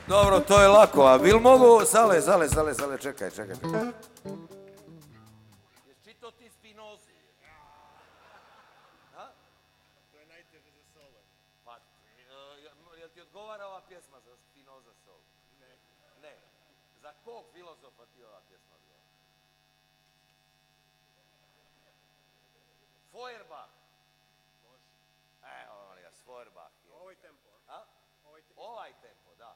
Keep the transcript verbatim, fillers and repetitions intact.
Dobro, to je lako, a bil mogu... Sale, sale, sale, sale, čekaj, čekaj, čekaj. Jesi čito ti Spinozi? Ha? To je najteže za solo. Pa, jel ti odgovara ova pjesma za Spinoza solo? Ne. Ne. Za kog filozofa ti ova pjesma odgovara? Feuerbach. Može. Evo, molim vas, Feuerbach je. Ovaj tempo, a? A? Ovaj tempo. Ovaj tempo, da.